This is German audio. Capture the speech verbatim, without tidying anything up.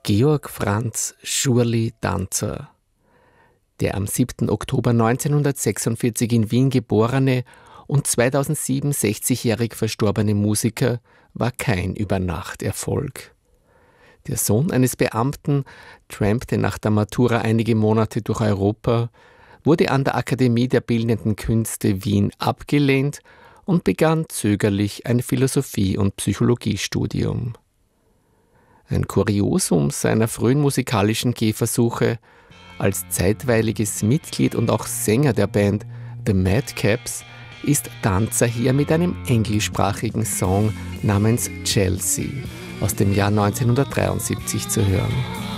Georg Franz Schurli-Danzer. Der am siebten Oktober neunzehnhundertsechsundvierzig in Wien geborene und zweitausendsieben sechzigjährig verstorbene Musiker war kein Übernachterfolg. Der Sohn eines Beamten trampte nach der Matura einige Monate durch Europa, wurde an der Akademie der Bildenden Künste Wien abgelehnt und begann zögerlich ein Philosophie- und Psychologiestudium. Ein Kuriosum seiner frühen musikalischen Gehversuche: als zeitweiliges Mitglied und auch Sänger der Band The Madcaps ist Danzer hier mit einem englischsprachigen Song namens Chelsea aus dem Jahr neunzehnhundertdreiundsiebzig zu hören.